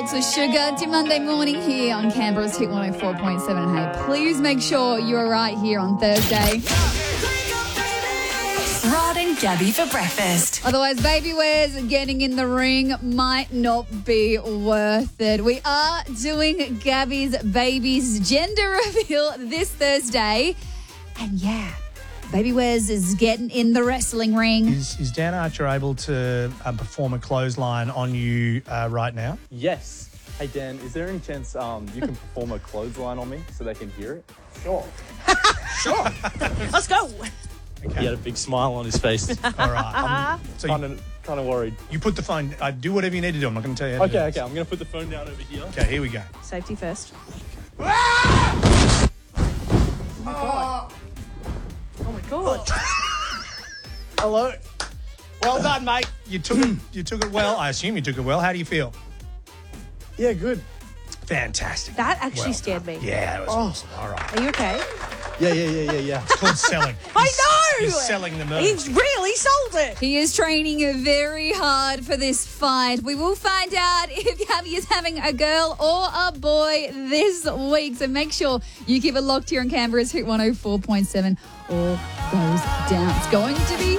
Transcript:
So Sugar to Monday morning here on Canberra's Hit 104.7. Hey, please make sure you are right here on Thursday. Rod and Gabby for breakfast. Otherwise, baby wears getting in the ring might not be worth it. We are doing Gabby's baby's gender reveal this Thursday. And yeah, baby wears is getting in the wrestling ring. Is Dan Archer able to perform a clothesline on you right now? Yes. Hey, Dan, is there any chance you can perform a clothesline on me so they can hear it? Sure. Let's go. Okay. He had a big smile on his face. All right. So kind of worried. you put the phone. Do whatever you need to do. I'm not going to tell you how to do Okay, this. I'm going to put the phone down over here. Okay, here we go. Safety first. Ah! Oh my God. Hello. Well done, mate. You took it. You took it well. I assume you took it well. How do you feel? Yeah, good. Fantastic. That actually Well scared me. Yeah, that was awesome. All right. Are you okay? Yeah. It's called selling. I know. He's selling the merch. He's really sold it. He is training very hard for this fight. We will find out if Gabby is having a girl or a boy this week. So make sure you keep it locked here on Canberra's Hit 104.7. All goes down. It's going to be